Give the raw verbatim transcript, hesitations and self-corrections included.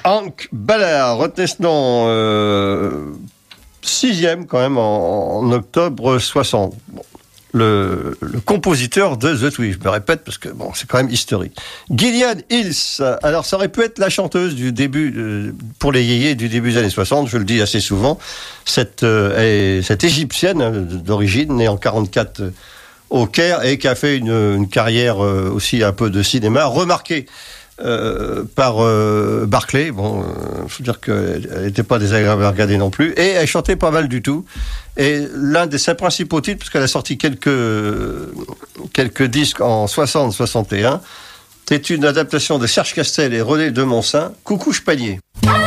Hank Ballard, retenez ce nom, euh, sixième quand même en, en octobre soixante. Bon, le, le compositeur de The Twigs, je me répète parce que bon, c'est quand même historique. Gillian Hills, alors ça aurait pu être la chanteuse du début, euh, pour les yéyés du début des années soixante, je le dis assez souvent, cette, euh, est, cette égyptienne d'origine, née en quarante-quatre euh, au Caire et qui a fait une, une carrière euh, aussi un peu de cinéma, remarquée Euh, par euh, Barclay. Bon, il euh, faut dire qu'elle n'était pas désagréable à regarder non plus, et elle chantait pas mal du tout. Et l'un de ses principaux titres, puisqu'elle a sorti quelques quelques disques en soixante soixante et un, c'est une adaptation de Serge Castel et René de Monsin, Coucou Chpanier.